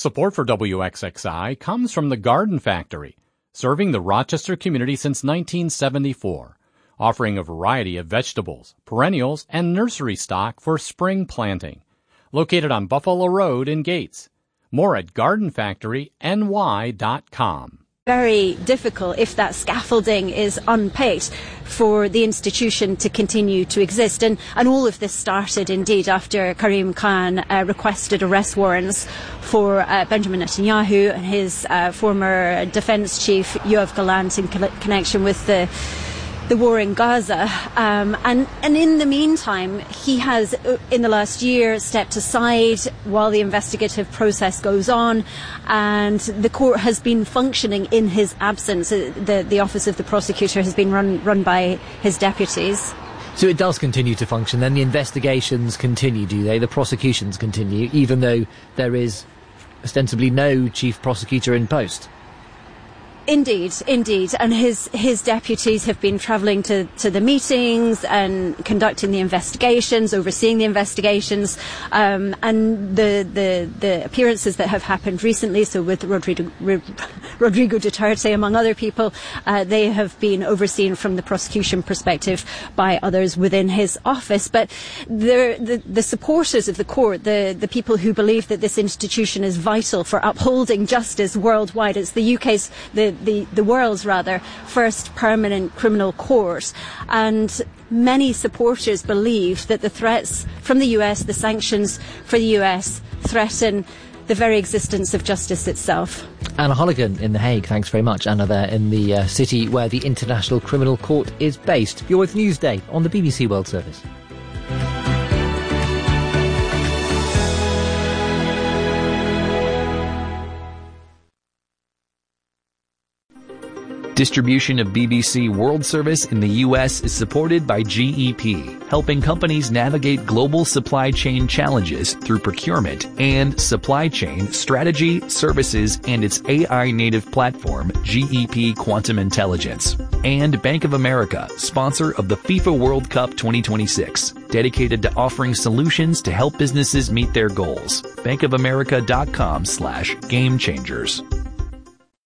Support for WXXI comes from the Garden Factory, serving the Rochester community since 1974, offering a variety of vegetables, perennials, and nursery stock for spring planting. Located on Buffalo Road in Gates. More at gardenfactoryny.com. Very difficult, if that scaffolding is unpicked, for the institution to continue to exist. And all of this started indeed after Karim Khan requested arrest warrants for Benjamin Netanyahu and his former defense chief Yoav Gallant in connection with the war in Gaza. And in the meantime, he has, in the last year, stepped aside while the investigative process goes on, and the court has been functioning in his absence. The office of the prosecutor has been run by his deputies. So it does continue to function, then the investigations continue, do they? The prosecutions continue, even though there is ostensibly no chief prosecutor in post? Indeed. And his deputies have been travelling to the meetings and conducting the investigations, overseeing the investigations, and the appearances that have happened recently, so with Rodrigo Duterte, among other people, they have been overseen from the prosecution perspective by others within his office. But the supporters of the court, the people who believe that this institution is vital for upholding justice worldwide, it's the UK's, the world's first permanent criminal court, and many supporters believe that the threats from the US, the sanctions for the US, threaten the very existence of justice itself. Anna Holligan in The Hague, thanks very much. Anna there in the city where the International Criminal Court is based. You're with Newsday on the BBC World Service. Distribution of BBC World Service in the U.S. is supported by GEP, helping companies navigate global supply chain challenges through procurement and supply chain strategy, services, and its AI-native platform, GEP Quantum Intelligence. And Bank of America, sponsor of the FIFA World Cup 2026, dedicated to offering solutions to help businesses meet their goals. bankofamerica.com/gamechangers.